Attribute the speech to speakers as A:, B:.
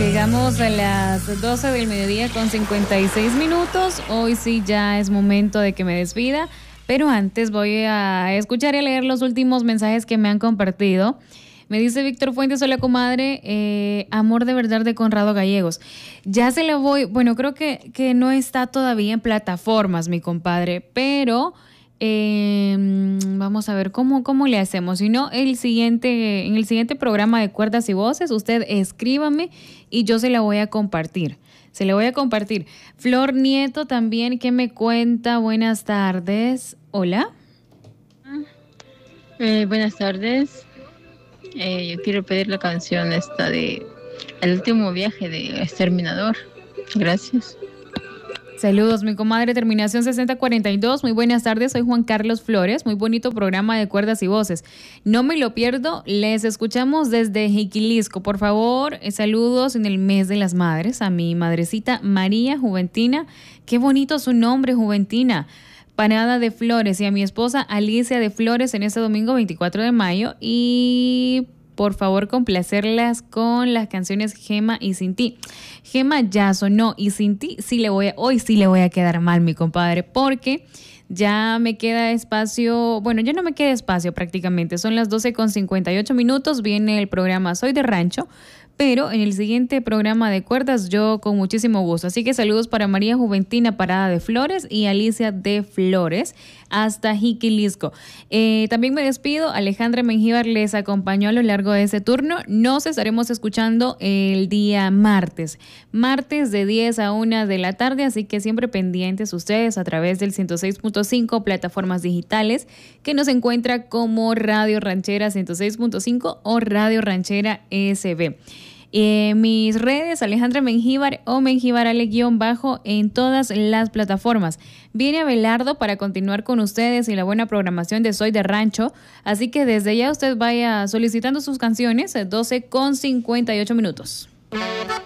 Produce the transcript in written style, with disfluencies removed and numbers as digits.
A: Llegamos a las 12 del mediodía con 56 minutos. Hoy sí ya es momento de que me despida, pero antes voy a escuchar y a leer los últimos mensajes que me han compartido. Me dice Víctor Fuentes: hola comadre, Amor de Verdad de Conrado Gallegos. Ya se lo voy, bueno, creo que no está todavía en plataformas, mi compadre, pero vamos a ver cómo le hacemos. Si no, en el siguiente programa de Cuerdas y Voces, usted escríbame y yo se la voy a compartir. Se la voy a compartir. Flor Nieto también, ¿qué me cuenta? Buenas tardes. Hola.
B: Buenas tardes. Yo quiero pedir la canción esta de El último viaje de Exterminador. Gracias.
A: Saludos, mi comadre, terminación 6042. Muy buenas tardes, soy Juan Carlos Flores. Muy bonito programa de Cuerdas y Voces. No me lo pierdo, les escuchamos desde Jiquilisco. Por favor, saludos en el mes de las madres a mi madrecita María Juventina. Qué bonito su nombre, Juventina. Panada de Flores, y a mi esposa Alicia de Flores en este domingo 24 de mayo. Y por favor complacerlas con las canciones Gema y Sin Ti. Gema ya sonó y Sin Ti hoy sí le voy a quedar mal, mi compadre, porque ya me queda espacio, bueno, ya no me queda espacio prácticamente, son las 12:58 minutos, viene el programa Soy de Rancho, pero en el siguiente programa de Cuerdas yo con muchísimo gusto. Así que saludos para María Juventina Parada de Flores y Alicia de Flores hasta Jiquilisco. También me despido. Alejandra Mengíbar les acompañó a lo largo de ese turno. Nos estaremos escuchando el día martes de 10 a 1 de la tarde, así que siempre pendientes ustedes a través del 106.5 plataformas digitales que nos encuentra como Radio Ranchera 106.5 o Radio Ranchera SB. Mis redes, Alejandra Mengíbar o Mengíbar Ale_ en todas las plataformas. Viene Abelardo para continuar con ustedes y la buena programación de Soy de Rancho, así que desde ya usted vaya solicitando sus canciones, 12:58 minutos.